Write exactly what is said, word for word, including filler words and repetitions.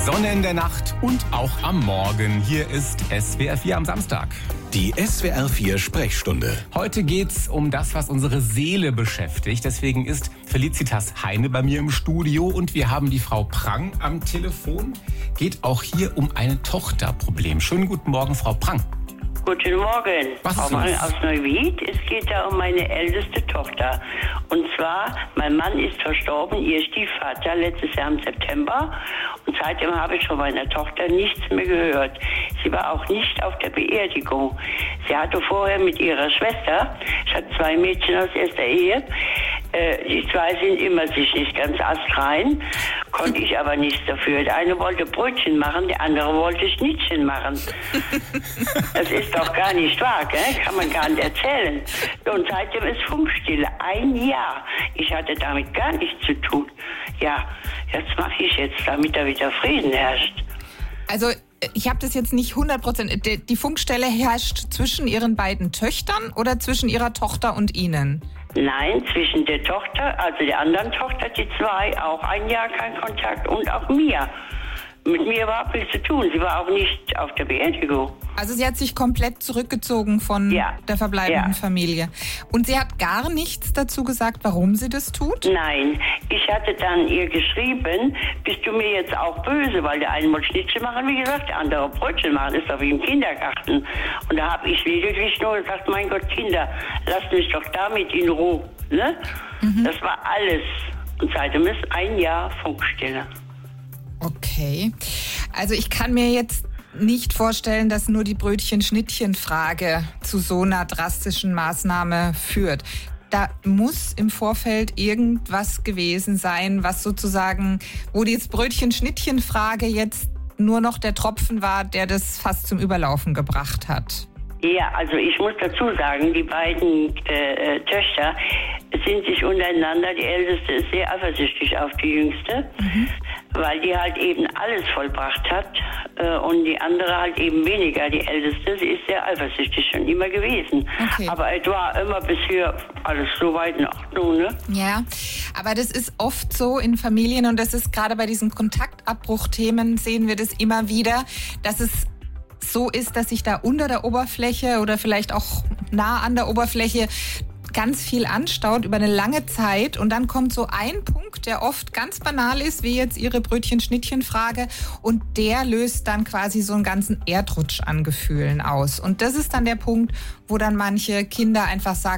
Sonne in der Nacht und auch am Morgen. Hier ist S W R vier am Samstag. Die S W R vier Sprechstunde. Heute geht's um das, was unsere Seele beschäftigt. Deswegen ist Felicitas Heine bei mir im Studio und wir haben die Frau Prang am Telefon. Geht auch hier um ein Tochterproblem. Schönen guten Morgen, Frau Prang. Guten Morgen, Was Frau ist Prang los? aus Neuwied. Es geht da um meine älteste Tochter. Und zwar, mein Mann ist verstorben, ihr Stiefvater, letztes Jahr im September. Und seitdem habe ich von meiner Tochter nichts mehr gehört. Sie war auch nicht auf der Beerdigung. Sie hatte vorher mit ihrer Schwester, ich hatte zwei Mädchen aus erster Ehe, äh, die zwei sind immer sich nicht ganz astrein, konnte ich aber nichts dafür. Der eine wollte Brötchen machen, der andere wollte Schnittchen machen. Das ist doch gar nicht wahr, gell? Kann man gar nicht erzählen. Und seitdem ist Funkstille. Ein Jahr. Ich hatte damit gar nichts zu tun. Ja, jetzt mache ich jetzt, damit da wieder Frieden herrscht. Also ich habe das jetzt nicht hundert Prozent. Die, die Funkstelle herrscht zwischen Ihren beiden Töchtern oder zwischen Ihrer Tochter und Ihnen? Nein, zwischen der Tochter, also der anderen Tochter, die zwei, auch ein Jahr kein Kontakt und auch mir. Mit mir überhaupt nichts zu tun. Sie war auch nicht auf der Beerdigung. Also sie hat sich komplett zurückgezogen von Ja. der verbleibenden Ja. Familie. Und sie hat gar nichts dazu gesagt, warum sie das tut? Nein, ich hatte dann ihr geschrieben, bist du mir jetzt auch böse, weil der eine wollte Schnittchen machen, wie gesagt, der andere Brötchen machen, ist doch wie im Kindergarten. Und da habe ich lediglich nur gesagt, mein Gott, Kinder, lasst mich doch damit in Ruhe. Ne? Mhm. Das war alles. Und seitdem ist ein Jahr Funkstille. Okay. Also ich kann mir jetzt nicht vorstellen, dass nur die Brötchen-Schnittchen-Frage zu so einer drastischen Maßnahme führt. Da muss im Vorfeld irgendwas gewesen sein, was sozusagen, wo die Brötchen-Schnittchen-Frage jetzt nur noch der Tropfen war, der das fast zum Überlaufen gebracht hat. Ja, also ich muss dazu sagen, die beiden äh, äh, Töchter sind sich untereinander, die Älteste ist sehr eifersüchtig auf die Jüngste, mhm. weil die halt eben alles vollbracht hat äh, und die andere halt eben weniger, die Älteste, sie ist sehr eifersüchtig schon immer gewesen. Okay. Aber es war immer bisher alles so weit in Ordnung, ne? Ja, aber das ist oft so in Familien und das ist gerade bei diesen Kontaktabbruchthemen sehen wir das immer wieder, dass es so ist, dass sich da unter der Oberfläche oder vielleicht auch nah an der Oberfläche ganz viel anstaut über eine lange Zeit und dann kommt so ein Punkt, der oft ganz banal ist, wie jetzt Ihre Brötchen-Schnittchen-Frage und der löst dann quasi so einen ganzen Erdrutsch an Gefühlen aus. Und das ist dann der Punkt, wo dann manche Kinder einfach sagen,